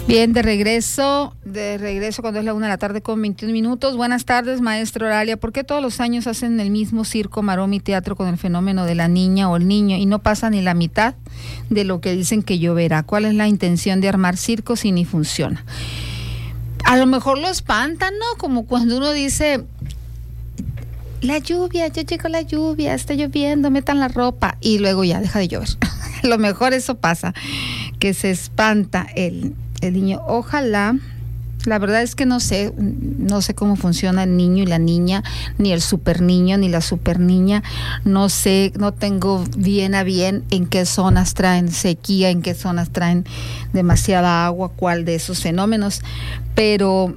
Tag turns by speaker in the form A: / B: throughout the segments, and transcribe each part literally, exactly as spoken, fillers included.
A: Bien, de regreso, de regreso cuando es la una de la tarde con veintiún minutos. Buenas tardes, maestra Oralia. ¿Por qué todos los años hacen el mismo circo, maroma y teatro con el fenómeno de la niña o el niño y no pasa ni la mitad de lo que dicen que lloverá? ¿Cuál es la intención de armar circos si ni funciona? A lo mejor lo espantan, ¿no? Como cuando uno dice, la lluvia, ya llegó la lluvia, está lloviendo, metan la ropa, y luego ya deja de llover. A lo mejor eso pasa, que se espanta el... el niño. Ojalá, la verdad es que no sé, no sé cómo funciona el niño y la niña, ni el super niño, ni la super niña, no sé, no tengo bien a bien en qué zonas traen sequía, en qué zonas traen demasiada agua, cuál de esos fenómenos, pero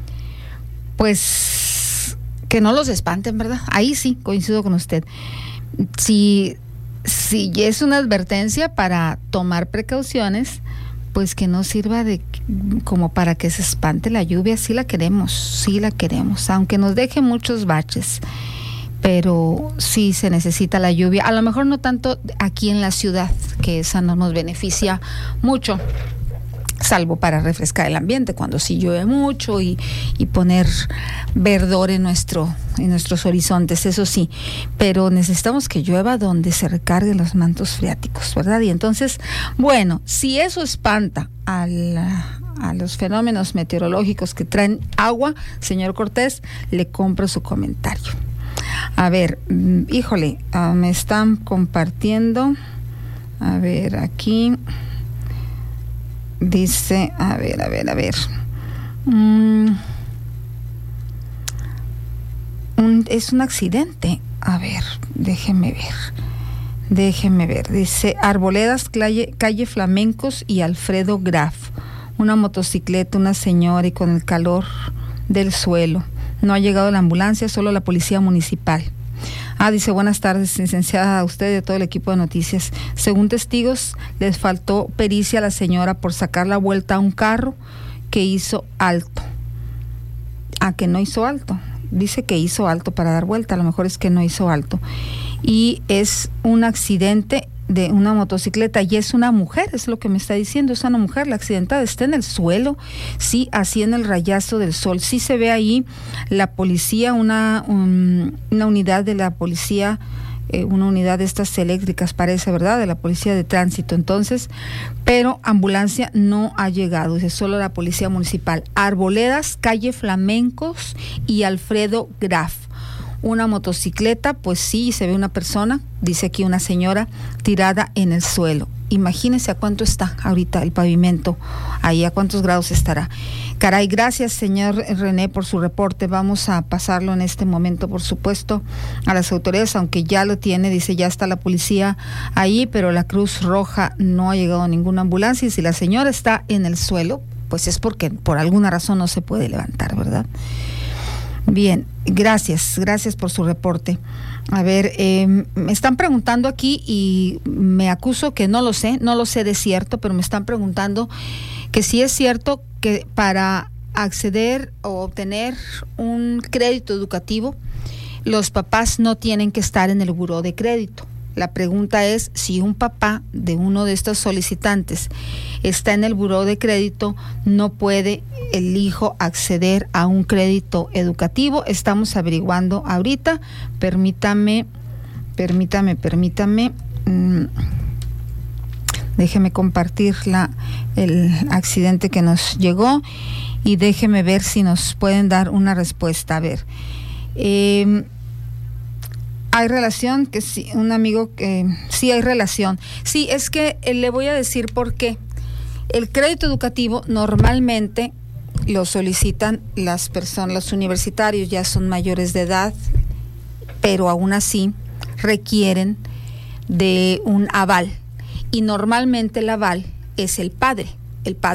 A: pues que no los espanten, ¿verdad? Ahí sí, coincido con usted. Si, si es una advertencia para tomar precauciones, pues que no sirva de como para que se espante la lluvia. Sí la queremos, sí la queremos, aunque nos deje muchos baches, pero sí se necesita la lluvia. A lo mejor no tanto aquí en la ciudad, que esa no nos beneficia mucho, salvo para refrescar el ambiente cuando sí llueve mucho y, y poner verdor en nuestro en nuestros horizontes, eso sí, pero necesitamos que llueva donde se recarguen los mantos freáticos, ¿verdad? Y entonces, bueno, si eso espanta al, a los fenómenos meteorológicos que traen agua, señor Cortés, le compro su comentario. A ver, híjole, uh, me están compartiendo, a ver, aquí dice, a ver, a ver, a ver. Mm, un, es un accidente. A ver, déjeme ver. Déjeme ver. Dice Arboledas, calle, calle Flamencos y Alfredo Graf. Una motocicleta, una señora y con el calor del suelo. No ha llegado la ambulancia, solo la policía municipal. Ah, dice, buenas tardes, licenciada, a usted y a todo el equipo de noticias. Según testigos, les faltó pericia a la señora por sacar la vuelta a un carro que hizo alto. Ah, que no hizo alto. Dice que hizo alto para dar vuelta, a lo mejor es que no hizo alto. Y es un accidente de una motocicleta y es una mujer, es lo que me está diciendo, es una mujer, la accidentada está en el suelo, sí, así en el rayazo del sol, sí se ve ahí la policía, una, um, una unidad de la policía, eh, una unidad de estas eléctricas parece, ¿verdad?, de la policía de tránsito, entonces, pero ambulancia no ha llegado, es solo la policía municipal. Arboledas, calle Flamencos y Alfredo Graf. Una motocicleta, pues sí, se ve una persona, dice aquí una señora, tirada en el suelo. Imagínese a cuánto está ahorita el pavimento, ahí a cuántos grados estará. Caray, gracias señor René por su reporte, vamos a pasarlo en este momento, por supuesto, a las autoridades, aunque ya lo tiene, dice, ya está la policía ahí, pero la Cruz Roja no ha llegado a ninguna ambulancia, y si la señora está en el suelo, pues es porque por alguna razón no se puede levantar, ¿verdad? Bien, gracias, gracias por su reporte. A ver, eh, me están preguntando aquí y me acuso que no lo sé, no lo sé de cierto, pero me están preguntando que si es cierto que para acceder o obtener un crédito educativo, los papás no tienen que estar en el buró de crédito. La pregunta es si un papá de uno de estos solicitantes está en el buró de crédito, no puede el hijo acceder a un crédito educativo. Estamos averiguando ahorita. Permítame, permítame, permítame. Mmm, déjeme compartir la, el accidente que nos llegó y déjeme ver si nos pueden dar una respuesta. A ver. Eh, Hay relación, que sí, un amigo que sí hay relación. Sí, es que eh, le voy a decir por qué. El crédito educativo normalmente lo solicitan las personas, los universitarios ya son mayores de edad, pero aún así requieren de un aval. Y normalmente el aval es el padre. El padre